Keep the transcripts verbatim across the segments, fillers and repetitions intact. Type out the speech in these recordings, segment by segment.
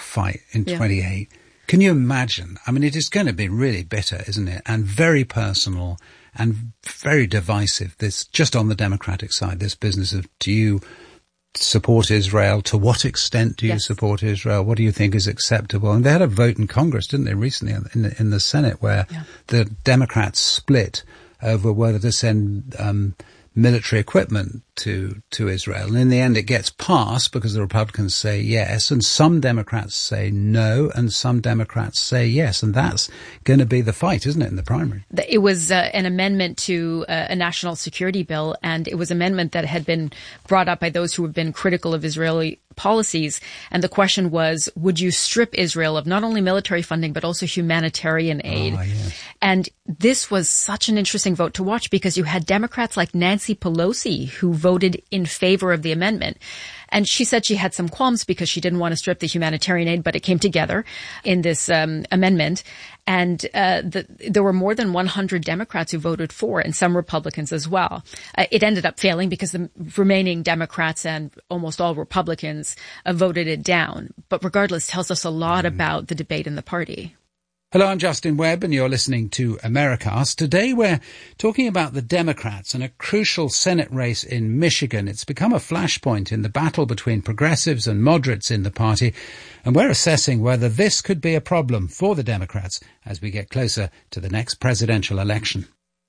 fight in yeah. twenty-eight. Can you imagine? I mean, it is going to be really bitter, isn't it? And very personal and very divisive. This, just on the Democratic side, this business of, do you support Israel? To what extent do you yes. support Israel? What do you think is acceptable? And they had a vote in Congress, didn't they, recently in the, in the Senate, where yeah. the Democrats split over whether to send um, military equipment to to Israel. And in the end, it gets passed because the Republicans say yes, and some Democrats say no, and some Democrats say yes. And that's going to be the fight, isn't it, in the primary? It was uh, an amendment to uh, a national security bill, and it was an amendment that had been brought up by those who have been critical of Israeli policies. And the question was, would you strip Israel of not only military funding, but also humanitarian aid? Oh, yes. And this was such an interesting vote to watch, because you had Democrats like Nancy Pelosi who voted in favor of the amendment. And she said she had some qualms because she didn't want to strip the humanitarian aid, but it came together in this um, amendment. And uh, the, there were more than one hundred Democrats who voted for, and some Republicans as well. Uh, it ended up failing because the remaining Democrats and almost all Republicans uh, voted it down. But regardless, tells us a lot mm. about the debate in the party. Hello, I'm Justin Webb, and you're listening to Americast. Today we're talking about the Democrats and a crucial Senate race in Michigan. It's become a flashpoint in the battle between progressives and moderates in the party, and we're assessing whether this could be a problem for the Democrats as we get closer to the next presidential election.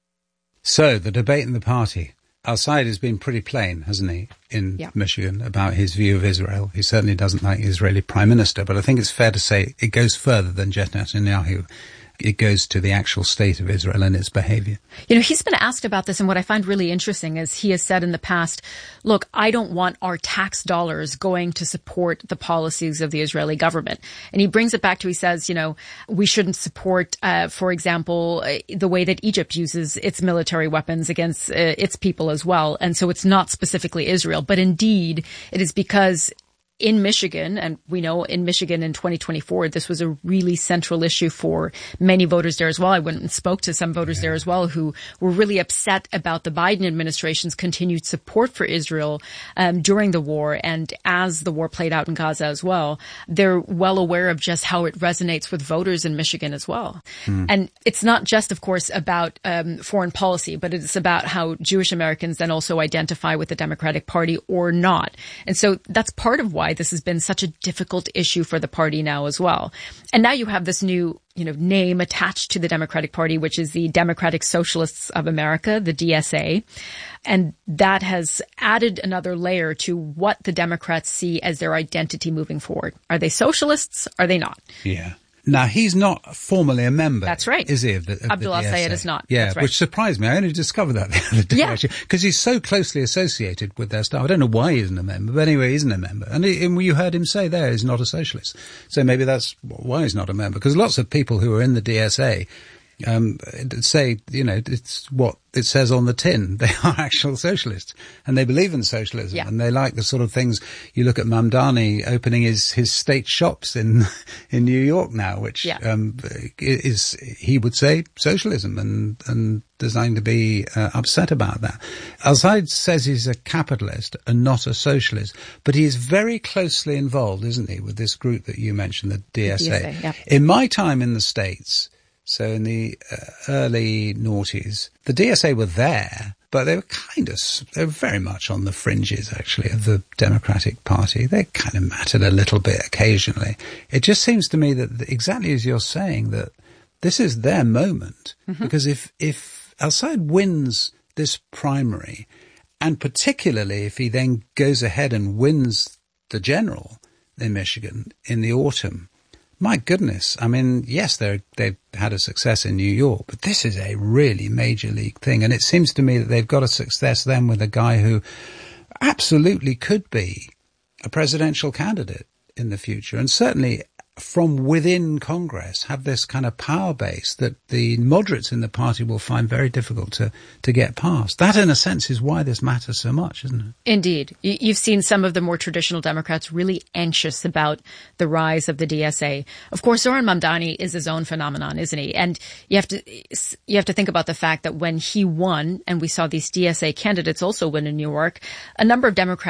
So, the debate in the party. Al-Said has been pretty plain, hasn't he, in yeah. Michigan about his view of Israel. He certainly doesn't like the Israeli prime minister, but I think it's fair to say it goes further than Netanyahu. It goes to the actual state of Israel and its behavior. You know, he's been asked about this, and what I find really interesting is he has said in the past, look, I don't want our tax dollars going to support the policies of the Israeli government. And he brings it back to, he says, you know, we shouldn't support, uh, for example, uh, the way that Egypt uses its military weapons against uh, its people as well. And so it's not specifically Israel, but indeed it is because in Michigan, and we know in Michigan in twenty twenty-four, this was a really central issue for many voters there as well. I went and spoke to some voters yeah. there as well who were really upset about the Biden administration's continued support for Israel um, during the war and as the war played out in Gaza as well. They're well aware of just how it resonates with voters in Michigan as well. Mm. And it's not just, of course, about um, foreign policy, but it's about how Jewish Americans then also identify with the Democratic Party or not. And so that's part of why this has been such a difficult issue for the party now as well. And now you have this new, you know, name attached to the Democratic Party, which is the Democratic Socialists of America, the D S A. And that has added another layer to what the Democrats see as their identity moving forward. Are they socialists? Are they not? Yeah. Now, he's not formally a member. That's right. Is he? Of the, of Abdullah the D S A? Sayed is not. Yeah, That's right. Which surprised me. I only discovered that the other day, yeah. actually, because he's so closely associated with their staff. I don't know why he isn't a member, but anyway, he isn't a member. And, he, and you heard him say there he's not a socialist. So maybe that's why he's not a member, because lots of people who are in the D S A um, say, you know, it's what it says on the tin. They are actual socialists, and they believe in socialism, yeah. and they like the sort of things. You look at Mamdani opening his, his state shops in in New York now, which yeah. um, is, he would say, socialism, and and designed to be uh, upset about that. Al-Said says he's a capitalist and not a socialist, but he is very closely involved, isn't he, with this group that you mentioned, the D S A. The D S A yeah. In my time in the States, so in the uh, early noughties, the D S A were there, but they were kind of, they were very much on the fringes, actually, of the Democratic Party. They kind of mattered a little bit occasionally. It just seems to me that, exactly as you're saying, that this is their moment. Mm-hmm. Because if, if Al-Said wins this primary, and particularly if he then goes ahead and wins the general in Michigan in the autumn, my goodness. I mean, yes, they're, they've had a success in New York, but this is a really major league thing. And it seems to me that they've got a success then with a guy who absolutely could be a presidential candidate in the future. And certainly from within Congress have this kind of power base that the moderates in the party will find very difficult to, to get past. That, in a sense, is why this matters so much, isn't it? Indeed. You've seen some of the more traditional Democrats really anxious about the rise of the D S A. Of course, Zohran Mamdani is his own phenomenon, isn't he? And you have to, you have to think about the fact that when he won, and we saw these D S A candidates also win in New York, a number of Democrats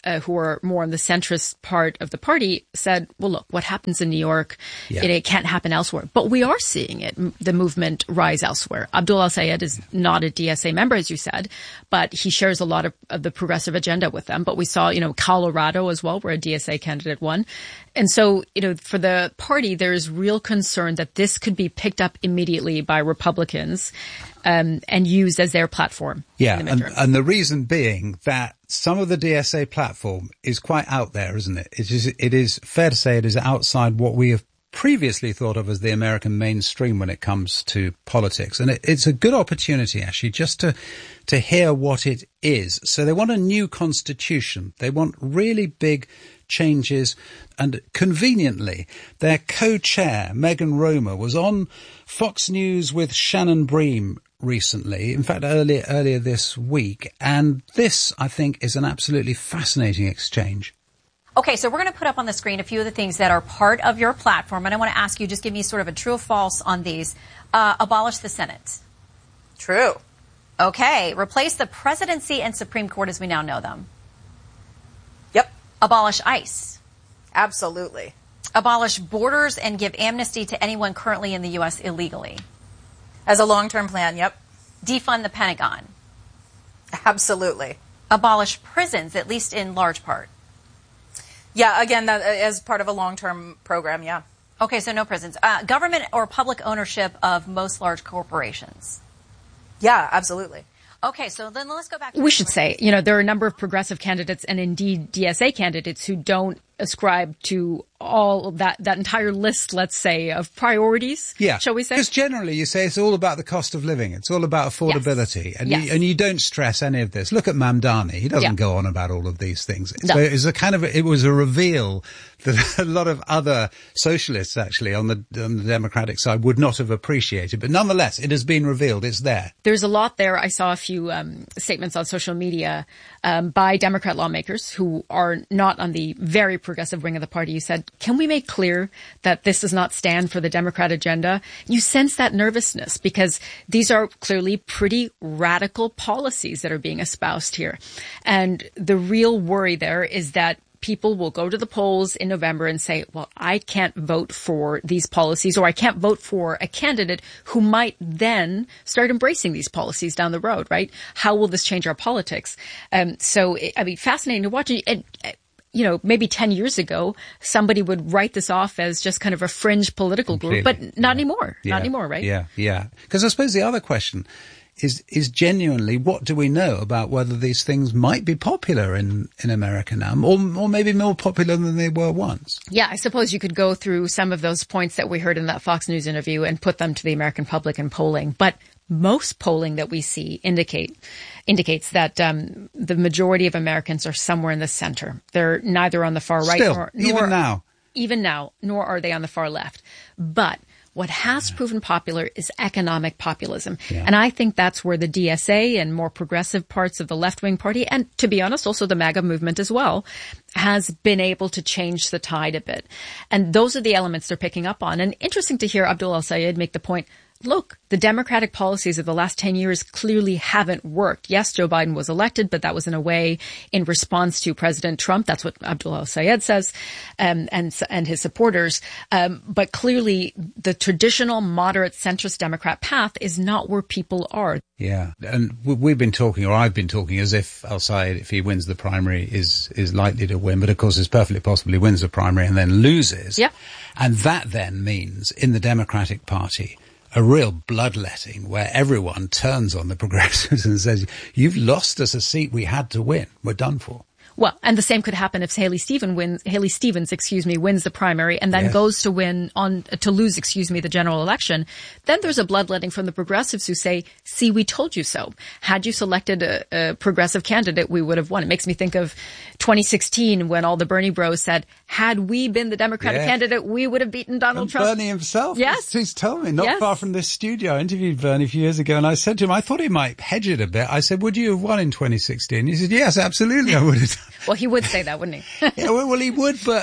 uh, who are more on the centrist part of the party, said, well, look, what happens in New York, yeah. it, it can't happen elsewhere. But we are seeing it, the movement rise elsewhere. Abdul El-Sayed is not a D S A member, as you said, but he shares a lot of, of the progressive agenda with them. But we saw, you know, Colorado as well, where a D S A candidate won. And so, you know, for the party, there's real concern that this could be picked up immediately by Republicans um, and used as their platform. Yeah, and, and the reason being that some of the D S A platform is quite out there, isn't it? It is, it is fair to say it is outside what we have previously thought of as the American mainstream when it comes to politics. And it, it's a good opportunity, actually, just to to hear what it is. So they want a new constitution. They want really big changes. And conveniently, their co-chair, Megan Romer, was on Fox News with Shannon Bream recently, in fact, earlier, earlier this week. And this, I think, is an absolutely fascinating exchange. Okay, so we're going to put up on the screen a few of the things that are part of your platform. And I want to ask you, just give me sort of a true or false on these. Uh, abolish the Senate. True. Okay. Replace the presidency and Supreme Court as we now know them. Yep. Abolish ICE. Absolutely. Abolish borders and give amnesty to anyone currently in the U S illegally. As a long-term plan, yep. Defund the Pentagon. Absolutely. Abolish prisons, at least in large part. Yeah, again, that, as part of a long-term program, yeah. Okay, so no prisons. Uh, government or public ownership of most large corporations. Yeah, absolutely. Okay, so then let's go back to... We should say, you know, there are a number of progressive candidates and indeed D S A candidates who don't ascribe to all that, that entire list, let's say, of priorities, yeah. shall we say? Because generally you say it's all about the cost of living. It's all about affordability. Yes. And, yes. you, and you don't stress any of this. Look at Mamdani. He doesn't yeah. go on about all of these things. No. So it was a kind of, it was a reveal that a lot of other socialists actually on the, on the Democratic side would not have appreciated. But nonetheless, it has been revealed. It's there. There's a lot there. I saw a few um, statements on social media um, by Democrat lawmakers who are not on the very progressive wing of the party. You said, can we make clear that this does not stand for the Democrat agenda? You sense that nervousness because these are clearly pretty radical policies that are being espoused here. And the real worry there is that people will go to the polls in November and say, well, I can't vote for these policies, or I can't vote for a candidate who might then start embracing these policies down the road, right? How will this change our politics? Um, so, I mean, fascinating to watch. And, you know, maybe ten years ago, somebody would write this off as just kind of a fringe political Completely. group, but not yeah. anymore. Yeah. Not anymore, right? Yeah, yeah. Because I suppose the other question is is genuinely, what do we know about whether these things might be popular in, in America now, or, or maybe more popular than they were once? Yeah, I suppose you could go through some of those points that we heard in that Fox News interview and put them to the American public in polling. But most polling that we see indicate indicates that um, the majority of Americans are somewhere in the center. They're neither on the far right Still, nor, nor even now. Even now, nor are they on the far left. But what has proven popular is economic populism. Yeah. And I think that's where the D S A and more progressive parts of the left-wing party, and to be honest, also the MAGA movement as well, has been able to change the tide a bit. And those are the elements they're picking up on. And interesting to hear Abdul El-Sayed make the point, look, the Democratic policies of the last ten years clearly haven't worked. Yes, Joe Biden was elected, but that was in a way in response to President Trump. That's what Abdul El-Sayed says, um, and and his supporters. Um, but clearly, the traditional moderate centrist Democrat path is not where people are. Yeah, and we've been talking, or I've been talking, as if El-Sayed, if he wins the primary, is is likely to win. But of course, it's perfectly possible he wins the primary and then loses. Yeah, and that then means in the Democratic Party a real bloodletting where everyone turns on the progressives and says, you've lost us a seat we had to win. We're done for. Well, and the same could happen if Haley Stevens wins, Haley Stevens, excuse me, wins the primary and then yes. goes to win on, to lose, excuse me, the general election. Then there's a bloodletting from the progressives who say, see, we told you so. Had you selected a, a progressive candidate, we would have won. It makes me think of twenty sixteen when all the Bernie bros said, had we been the Democratic yes. candidate, we would have beaten Donald and Trump. Bernie himself. Yes. He's told me, not yes. far from this studio. I interviewed Bernie a few years ago and I said to him, I thought he might hedge it a bit. I said, would you have won in twenty sixteen? He said, yes, absolutely, I would have done. Well, he would say that, wouldn't he? yeah, well, well, he would, but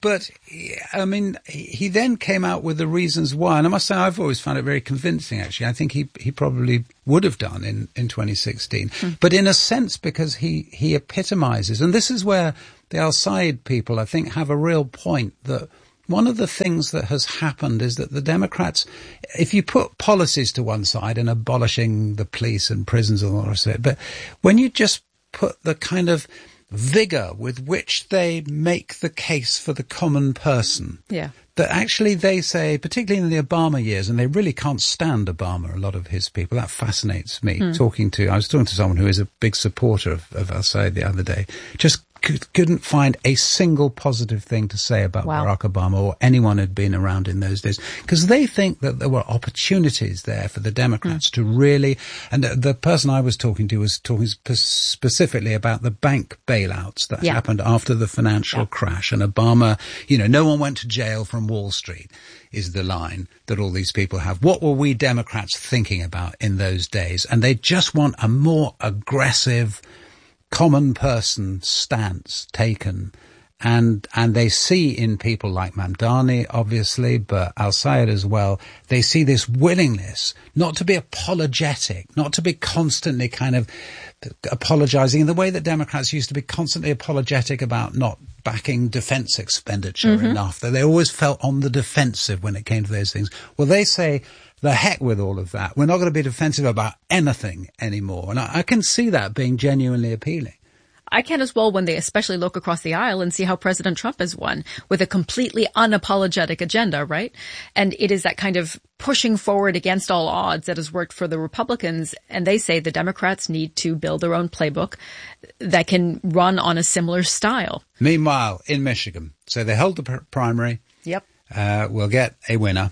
But, I mean, he then came out with the reasons why. And I must say, I've always found it very convincing, actually. I think he, he probably would have done in, in twenty sixteen. Mm. But in a sense, because he, he epitomizes, and this is where the Al-Said people, I think, have a real point, that one of the things that has happened is that the Democrats, if you put policies to one side and abolishing the police and prisons and all the rest of it, but when you just put the kind of vigor with which they make the case for the common person, yeah, that actually they say, particularly in the Obama years, and they really can't stand Obama, a lot of his people, that fascinates me. Mm. Talking to, I was talking to someone who is a big supporter of, of Al-Said the other day, just couldn't find a single positive thing to say about wow. Barack Obama or anyone who'd been around in those days, because they think that there were opportunities there for the Democrats mm. to really, and the, the person I was talking to was talking spe- specifically about the bank bailouts that yeah. happened after the financial yeah. crash, and Obama, you know, no one went to jail from Wall Street, is the line that all these people have. What were we Democrats thinking about in those days? And they just want a more aggressive, common person stance taken, and and they see in people like Mamdani, obviously, but Al-Said as well, they see this willingness not to be apologetic, not to be constantly kind of apologizing in the way that Democrats used to be constantly apologetic about not backing defense expenditure mm-hmm. enough, that they always felt on the defensive when it came to those things. Well, they say, the heck with all of that. We're not going to be defensive about anything anymore. And I, I can see that being genuinely appealing. I can as well when they especially look across the aisle and see how President Trump has won with a completely unapologetic agenda, right? And it is that kind of pushing forward against all odds that has worked for the Republicans. And they say the Democrats need to build their own playbook that can run on a similar style. Meanwhile, in Michigan, so they hold the pr- primary. Yep. Uh, we'll get a winner.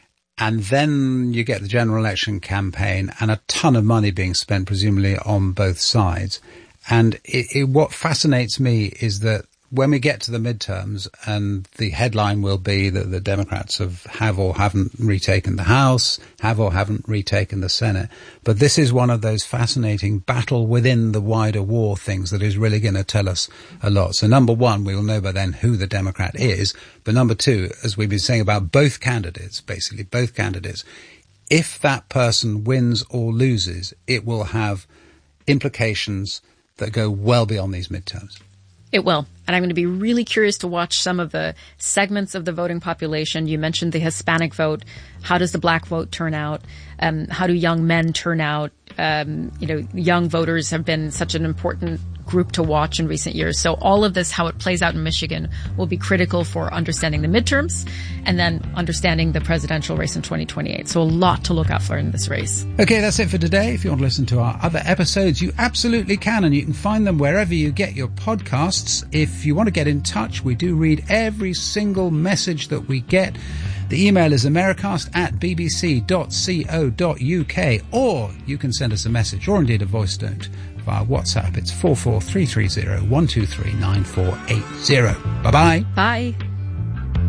And then you get the general election campaign and a ton of money being spent, presumably on both sides. And it, it, what fascinates me is that when we get to the midterms, and the headline will be that the Democrats have, have or haven't retaken the House, have or haven't retaken the Senate. But this is one of those fascinating battle within the wider war things that is really going to tell us a lot. So number one, we will know by then who the Democrat is. But number two, as we've been saying about both candidates, basically both candidates, if that person wins or loses, it will have implications that go well beyond these midterms. It will. And I'm going to be really curious to watch some of the segments of the voting population. You mentioned the Hispanic vote. How does the black vote turn out? Um, how do young men turn out? Um, you know, young voters have been such an important group to watch in recent years. So all of this, how it plays out in Michigan, will be critical for understanding the midterms and then understanding the presidential race in twenty twenty-eight. So a lot to look out for in this race. Okay, that's it for today. If you want to listen to our other episodes, you absolutely can, and you can find them wherever you get your podcasts. If you want to get in touch, we do read every single message that we get. The email is americast at bbc dot co dot uk, or you can send us a message, or indeed a voice note, via WhatsApp. It's four four three three zero one two three nine four eight zero. Bye-bye. Bye.